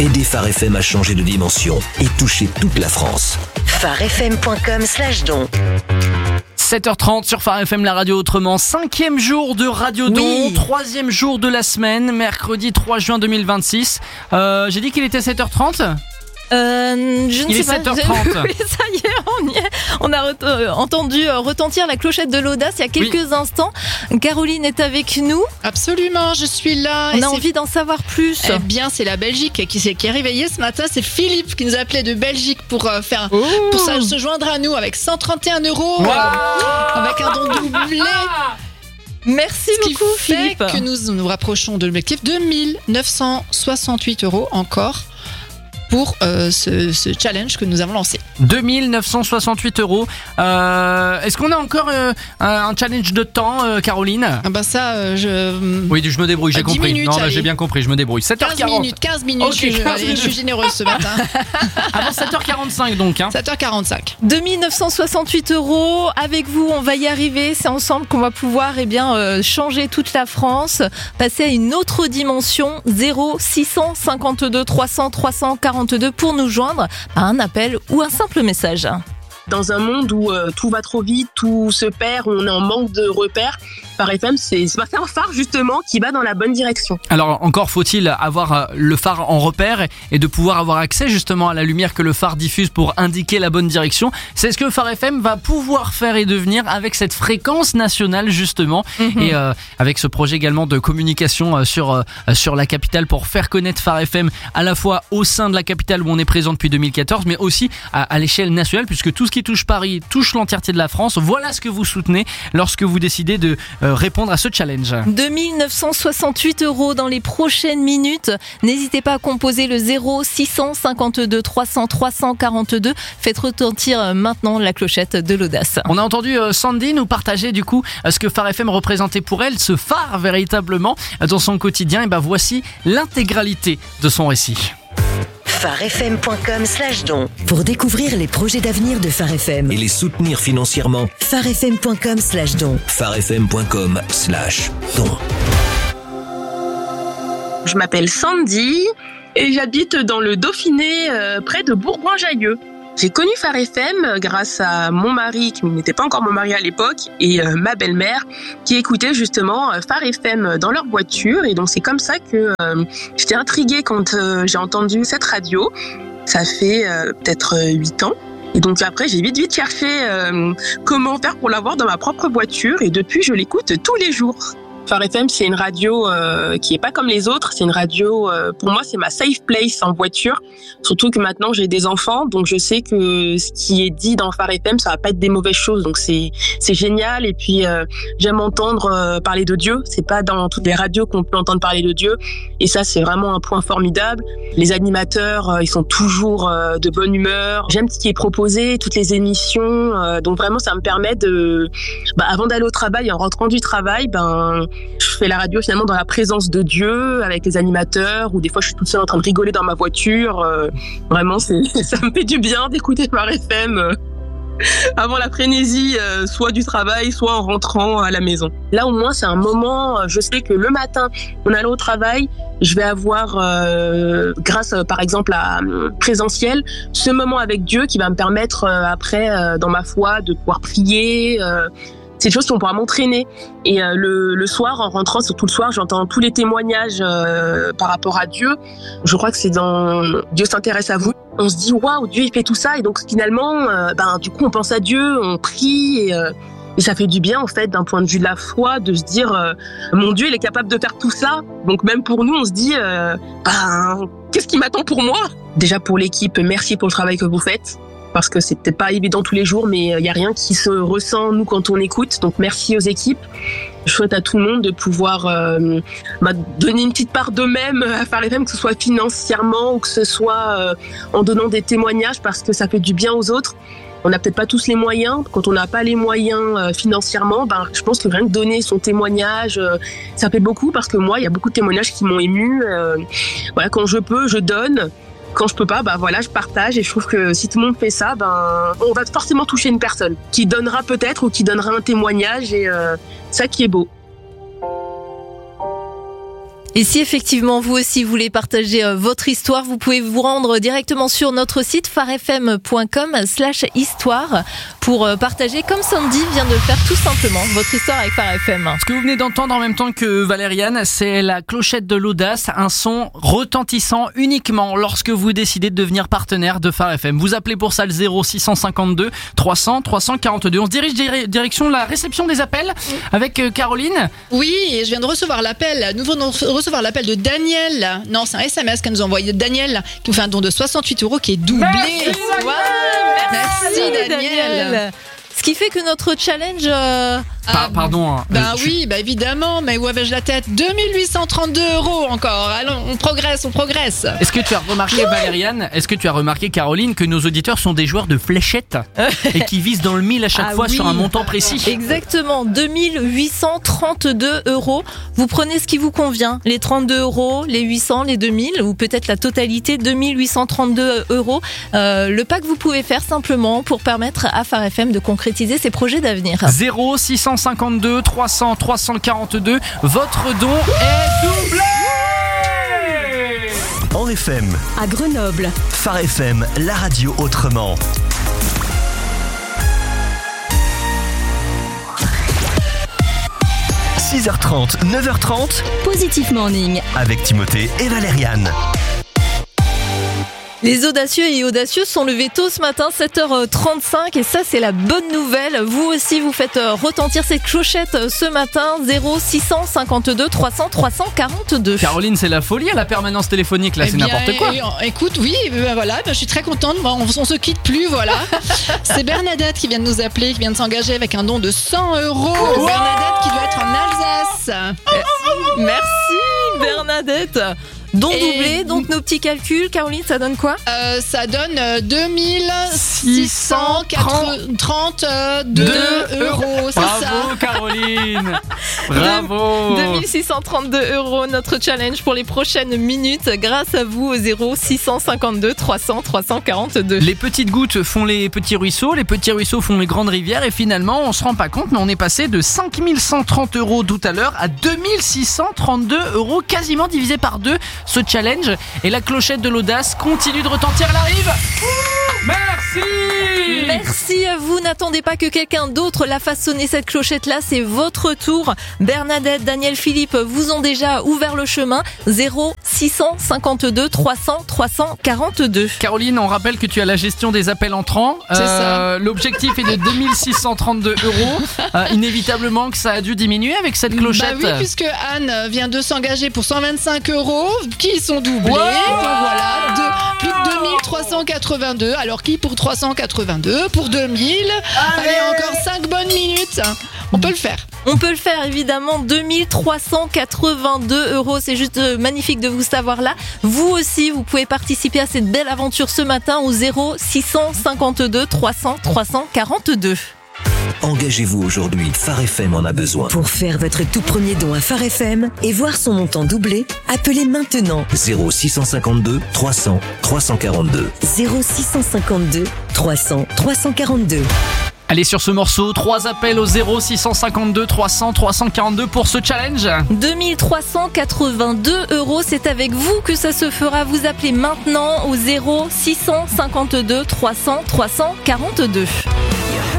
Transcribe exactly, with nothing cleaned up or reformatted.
Aidez Phare F M à changer de dimension et toucher toute la France. phare f m point com slash don. sept heures trente sur Phare F M, la radio autrement. Cinquième jour de Radio Don, Oui. troisième jour de la semaine, mercredi trois juin deux mille vingt-six. Euh, j'ai dit qu'il était sept heures trente. Euh, je ne Il sais est pas. sept heures trente. Oui, ça y est, on y est. On a ret- euh, entendu euh, retentir la clochette de l'audace il y a quelques Oui. instants. Caroline est avec nous. Absolument, je suis là. On Et a c'est- envie d'en savoir plus. Eh bien, c'est la Belgique qui s'est qui est réveillée ce matin. C'est Philippe qui nous appelait de Belgique pour euh, faire pour ça- se joindre à nous avec cent trente et un euros, euh, avec un don doublé. Merci Ce qui beaucoup, fait Philippe. que nous nous rapprochons de l'objectif de mille neuf cent soixante-huit euros encore pour euh, ce, ce challenge que nous avons lancé. deux mille neuf cent soixante-huit euros. Euh, est-ce qu'on a encore euh, un un challenge de temps, euh, Caroline? Ah bah ça, euh, je. Oui, je me débrouille, j'ai À dix compris. minutes, non, là, allez. j'ai bien compris, je me débrouille. sept heures quinze quarante. minutes, quinze minutes, Ok, je, quinze allez, je minutes. suis généreuse ce matin. Avant sept heures quarante-cinq donc. Hein. sept heures quarante-cinq. deux mille neuf cent soixante-huit euros. Avec vous, on va y arriver. C'est ensemble qu'on va pouvoir eh bien, euh, changer toute la France, passer à une autre dimension. zéro six cent cinquante-deux trois cents trois cent quarante-deux pour nous joindre par un appel ou un simple message. Dans un monde où euh, tout va trop vite, tout se perd, où on est en manque de repères, Phare F M, c'est, c'est un phare justement qui va dans la bonne direction. Alors encore faut-il avoir euh, le phare en repère et de pouvoir avoir accès justement à la lumière que le phare diffuse pour indiquer la bonne direction. C'est ce que Phare F M va pouvoir faire et devenir avec cette fréquence nationale justement Mhm. et euh, avec ce projet également de communication euh, sur euh, sur la capitale pour faire connaître Phare F M à la fois au sein de la capitale où on est présent depuis deux mille quatorze mais aussi à, à l'échelle nationale puisque tout ce qui touche Paris touche l'entièreté de la France. Voilà ce que vous soutenez lorsque vous décidez de euh, répondre à ce challenge. deux mille neuf cent soixante-huit euros dans les prochaines minutes. N'hésitez pas à composer le zéro six cent cinquante-deux trois cents trois cent quarante-deux. Faites retentir maintenant la clochette de l'audace. On a entendu euh, Sandy nous partager du coup euh, ce que Phare F M représentait pour elle, ce phare véritablement euh, dans son quotidien. Et ben voici l'intégralité de son récit. phare f m point com slash don. Pour découvrir les projets d'avenir de Phare F M, Et les soutenir financièrement. phare f m point com slash don. phare f m point com slash don. Je m'appelle Sandy et j'habite dans le Dauphiné, euh, près de Bourgoin-Jallieu. J'ai connu Phare F M grâce à mon mari, qui n'était pas encore mon mari à l'époque, et euh, ma belle-mère, qui écoutait justement euh, Phare F M dans leur voiture. Et donc c'est comme ça que euh, j'étais intriguée quand euh, j'ai entendu cette radio. Ça fait euh, peut-être huit ans. Et donc après, j'ai vite vite cherché euh, comment faire pour l'avoir dans ma propre voiture. Et depuis, je l'écoute tous les jours. Phare F M, c'est une radio euh, qui est pas comme les autres. C'est une radio, euh, pour moi, c'est ma safe place en voiture. Surtout que maintenant, j'ai des enfants, donc je sais que ce qui est dit dans Phare F M, ça va pas être des mauvaises choses. Donc c'est c'est génial. Et puis euh, j'aime entendre euh, parler de Dieu. C'est pas dans toutes les radios qu'on peut entendre parler de Dieu. Et ça, c'est vraiment un point formidable. Les animateurs, euh, ils sont toujours euh, de bonne humeur. J'aime ce qui est proposé, toutes les émissions. Euh, donc vraiment, ça me permet de, bah, avant d'aller au travail, en rentrant du travail, ben je fais la radio finalement dans la présence de Dieu, avec les animateurs, ou des fois je suis toute seule en train de rigoler dans ma voiture. Euh, vraiment, c'est, ça me fait du bien d'écouter Phare F M euh, avant la frénésie, euh, soit du travail, soit en rentrant à la maison. Là au moins c'est un moment, euh, je sais que le matin, en allant au travail, je vais avoir, euh, grâce euh, par exemple à euh, présentiel, ce moment avec Dieu qui va me permettre euh, après, euh, dans ma foi, de pouvoir prier. Euh, C'est des choses qui vont pouvoir m'entraîner. Et euh, le, le soir, en rentrant, surtout le soir, j'entends tous les témoignages euh, par rapport à Dieu. Je crois que c'est dans Dieu s'intéresse à vous. On se dit waouh, Dieu il fait tout ça. Et donc finalement, euh, ben du coup, on pense à Dieu, on prie et, euh, et ça fait du bien en fait d'un point de vue de la foi de se dire euh, mon Dieu il est capable de faire tout ça. Donc même pour nous, on se dit euh, ben qu'est-ce qui m'attend pour moi? Déjà pour l'équipe, merci pour le travail que vous faites. Parce que c'est peut-être pas évident tous les jours, mais il y a rien qui se ressent, nous, quand on écoute. Donc, merci aux équipes. Je souhaite à tout le monde de pouvoir euh, bah, donner une petite part d'eux-mêmes à Phare F M, que ce soit financièrement ou que ce soit euh, en donnant des témoignages, parce que ça fait du bien aux autres. On n'a peut-être pas tous les moyens. Quand on n'a pas les moyens euh, financièrement, ben, je pense que rien que donner son témoignage, euh, ça fait beaucoup, parce que moi, il y a beaucoup de témoignages qui m'ont émue. Euh, voilà, quand je peux, je donne. Quand je peux pas, bah voilà, je partage et je trouve que si tout le monde fait ça, ben on va forcément toucher une personne qui donnera peut-être ou qui donnera un témoignage et euh, ça qui est beau. Et si effectivement vous aussi voulez partager euh, votre histoire, vous pouvez vous rendre directement sur notre site farfm.com slash histoire pour euh, partager, comme Sandy vient de le faire, tout simplement votre histoire avec Phare F M. Ce que vous venez d'entendre en même temps que Valériane, c'est la clochette de l'audace, un son retentissant uniquement lorsque vous décidez de devenir partenaire de Phare F M. Vous appelez pour ça le zéro six cent cinquante-deux trois cents trois cent quarante-deux. On se dirige dire- direction la réception des appels avec euh, Caroline. Oui, et je viens de recevoir l'appel. Nous venons de recevoir l'appel de Daniel. Non, c'est un S M S qu'elle nous a envoyé. Daniel, qui nous fait un don de soixante-huit euros qui est doublé. Merci, Ouais, Merci, Daniel. Ce qui fait que notre challenge... euh, Pa- pardon. hein, Bah euh, je- oui, bah évidemment, mais où avais-je la tête? deux mille huit cent trente-deux euros encore. Allons, on progresse, on progresse. Est-ce que tu as remarqué, Valériane, est-ce que tu as remarqué, Caroline, que nos auditeurs sont des joueurs de fléchettes et qui visent dans le mille à chaque Ah fois oui. sur un montant précis? Exactement, deux mille huit cent trente-deux euros. Vous prenez ce qui vous convient, les trente-deux euros, les huit cents, les deux mille, ou peut-être la totalité, deux mille huit cent trente-deux euros. Euh, le pas que vous pouvez faire simplement pour permettre à Phare F M de concrétiser ses projets d'avenir. zéro six cent cinquante-deux trois cents trois cent quarante-deux. Votre don est doublé. En F M, À Grenoble, Phare F M, la radio autrement. six heures trente, neuf heures trente, Positif Morning. avec Timothée et Valériane. Les audacieux et audacieuses sont levés tôt ce matin, sept heures trente-cinq, et ça c'est la bonne nouvelle. Vous aussi vous faites retentir cette clochette ce matin, zéro six cent cinquante-deux trois cents trois cent quarante-deux. Caroline, c'est la folie à la permanence téléphonique, là, Eh c'est bien, n'importe quoi. eh, Écoute, oui, ben voilà, ben je suis très contente. Bon, on, on se quitte plus, voilà. C'est Bernadette qui vient de nous appeler, qui vient de s'engager avec un don de cent euros. Bernadette qui doit être en Alsace. Merci Bernadette. Don Et- doublé, donc nos petits calculs. Caroline, ça donne quoi? Euh, ça donne euh, deux mille six cent trente-deux euros, c'est Bravo, ça. Caroline. Bravo. deux mille six cent trente-deux euros, notre challenge pour les prochaines minutes, grâce à vous au zéro six cent cinquante-deux trois cents trois cent quarante-deux. Les petites gouttes font les petits ruisseaux, les petits ruisseaux font les grandes rivières, et finalement, on se rend pas compte, mais on est passé de cinq mille cent trente euros tout à l'heure à deux mille six cent trente-deux euros, quasiment divisé par deux, ce challenge. Et la clochette de l'audace continue de retentir, elle arrive. Merci. Merci à vous, n'attendez pas que quelqu'un d'autre la fasse sonner cette clochette-là, c'est votre tour. Bernadette, Daniel, Philippe vous ont déjà ouvert le chemin, zéro six cent cinquante-deux trois cents trois cent quarante-deux. Caroline, on rappelle que tu as la gestion des appels entrants. C'est ça. L'objectif est de deux mille six cent trente-deux euros. Euh, inévitablement que ça a dû diminuer avec cette clochette. Bah oui, puisque Anne vient de s'engager pour cent vingt-cinq euros, qui sont doublés. Wow. Donc voilà, de, plus de deux mille trois cent quatre-vingt-deux. Alors qui pour trois cent quatre-vingt-deux? Pour deux mille. Allez, encore cinq bonnes minutes. On peut le faire. On peut le faire évidemment, deux mille trois cent quatre-vingt-deux euros, c'est juste euh, magnifique de vous savoir là. Vous aussi, vous pouvez participer à cette belle aventure ce matin au zéro six cent cinquante-deux trois cents trois cent quarante-deux. Engagez-vous aujourd'hui, Phare F M en a besoin. Pour faire votre tout premier don à Phare F M et voir son montant doublé, appelez maintenant zéro six cent cinquante-deux trois cents trois cent quarante-deux. zéro six cent cinquante-deux trois cents trois cent quarante-deux. Allez, sur ce morceau, trois appels au zéro six cent cinquante-deux trois cents trois cent quarante-deux pour ce challenge. deux mille trois cent quatre-vingt-deux euros, c'est avec vous que ça se fera. Vous appelez maintenant au zéro six cent cinquante-deux trois cents trois cent quarante-deux.